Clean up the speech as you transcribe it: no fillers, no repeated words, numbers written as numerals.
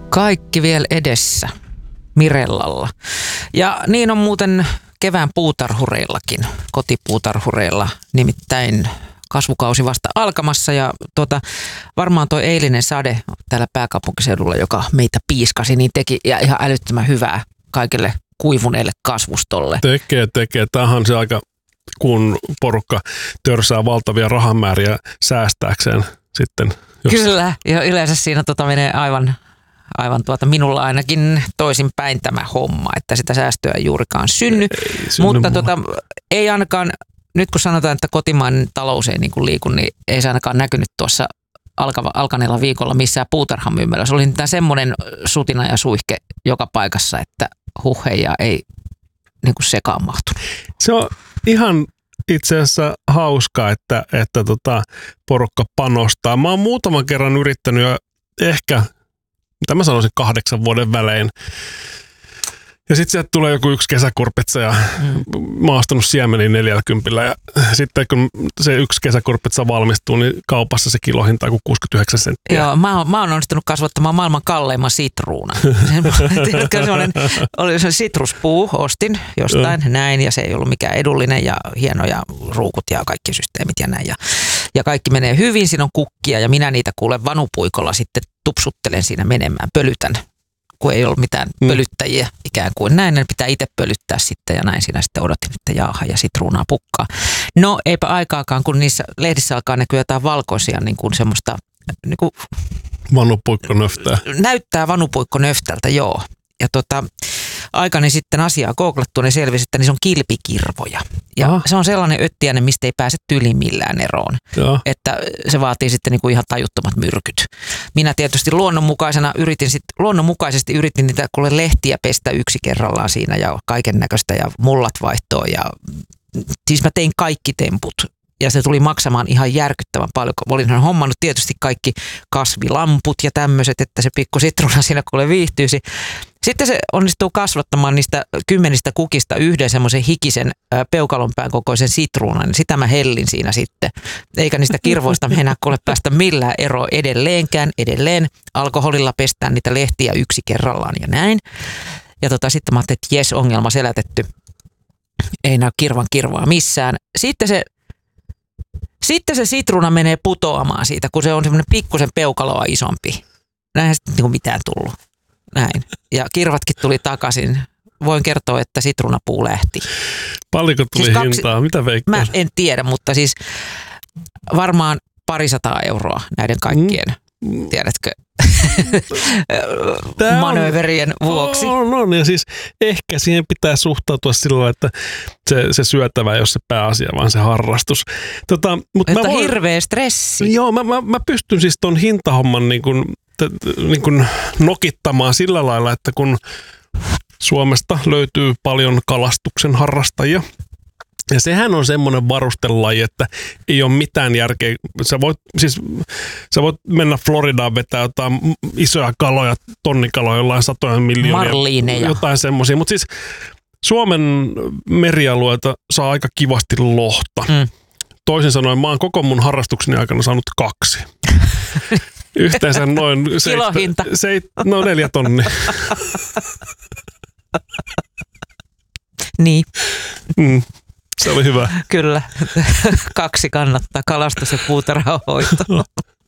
Kaikki vielä edessä Mirellalla. Ja niin on muuten kevään puutarhureillakin, kotipuutarhureilla, nimittäin kasvukausi vasta alkamassa ja varmaan toi eilinen sade täällä pääkaupunkiseudulla, joka meitä piiskasi, niin teki ja ihan älyttömän hyvää kaikille kuivuneelle kasvustolle. Tekee. Tämähän se aika, kun porukka törsää valtavia rahamääriä säästääkseen sitten. Kyllä, ja yleensä siinä menee aivan minulla ainakin toisinpäin tämä homma, että sitä säästöä ei juurikaan synny. Mutta ei ainakaan, nyt kun sanotaan, että kotimainen talous ei niin kuin liiku, niin ei se ainakaan näkynyt tuossa alkaneella viikolla missään puutarhamyymmällä. Se oli nimittäin semmoinen sutina ja suihke joka paikassa, että huhheja ei niin kuin sekaan mahtunut. Se on ihan itse asiassa hauskaa, että porukka panostaa. Mä oon muutaman kerran yrittänyt jo ehkä, mitä mä sanoisin, 8 vuoden välein. Ja sitten sieltä tulee joku yksi kesäkurpitsa ja mä oon ostanut siemeniä 40 ja sitten kun se yksi kesäkurpitsa valmistuu, niin kaupassa se kilohinta on 69 senttiä. Joo, mä oon onnistunut kasvattamaan maailman kalleimman sitruunan. Oli se sitruspuu, ostin jostain näin ja se ei ollut mikään edullinen ja hienoja ruukut ja kaikki systeemit ja näin. Ja kaikki menee hyvin, siinä on kukkia ja minä niitä kuulen vanupuikolla sitten tupsuttelen siinä menemään, pölytän. Kun ei ollut mitään pölyttäjiä ikään kuin näin, ne pitää itse pölyttää sitten ja näin siinä sitten odotin, että jaaha ja sitruunaa pukkaa. No eipä aikaakaan, kun niissä lehdissä alkaa näkyä jotain valkoisia niin kuin semmoista niin kuin vanupuikkonöftää. Näyttää vanupuikkonöftältä, joo. Ja aikani sitten asiaa googlattua, niin selvisi, että niissä on kilpikirvoja. Ja se on sellainen öttiäinen, mistä ei pääse tyli millään eroon. Ja. Että se vaatii sitten niin kuin ihan tajuttomat myrkyt. Minä tietysti luonnonmukaisesti yritin niitä lehtiä pestä yksi kerrallaan siinä ja kaiken näköistä ja mullat vaihtoa. Ja siis mä tein kaikki temput. Ja se tuli maksamaan ihan järkyttävän paljon. Olin hommannut tietysti kaikki kasvilamput ja tämmöiset, että se pikku sitruuna siinä viihtyisi. Sitten se onnistuu kasvattamaan niistä 10 kukista yhden semmoisen hikisen peukalonpään kokoisen sitruunan. Sitä mä hellin siinä sitten. Eikä niistä kirvoista mennä kuule päästä millään eroa edelleenkään. Edelleen alkoholilla pestään niitä lehtiä yksi kerrallaan ja näin. Ja sitten mä ajattelin, että jes, ongelma selätetty. Ei näy kirvaa missään. Sitten se sitruuna menee putoamaan siitä, kun se on semmoinen pikkusen peukaloa isompi. Näinhän sitten niin kuin mitään tullut. Näin. Ja kirvatkin tuli takaisin. Voin kertoa, että sitruunapuu lähti. Paljonko tuli hintaa? Mitä veikkaat? Mä en tiedä, mutta siis varmaan 200 euroa näiden kaikkien, tiedätkö, manööverien vuoksi. No, ja siis ehkä siihen pitää suhtautua silloin, että se syötävä ei ole se pääasia, vaan se harrastus. Mutta hirveä stressi. Joo, mä pystyn siis ton hintahomman niin kuin nokittamaan sillä lailla, että kun Suomesta löytyy paljon kalastuksen harrastajia, ja sehän on semmoinen varustelaji, että ei ole mitään järkeä. Sä voit mennä Floridaan vetää jotain isoja kaloja, tonnikaloja, jollain satoja miljoonia. Marliineja. Jotain semmoisia. Mutta siis Suomen merialueita saa aika kivasti lohta. Toisin sanoen, mä oon koko mun harrastukseni aikana saanut 2. Yhteensä noin... Kilohinta. 4 tonnia. Niin. Se oli hyvä. Kyllä. 2 kannattaa, kalastus ja puutarhanhoito.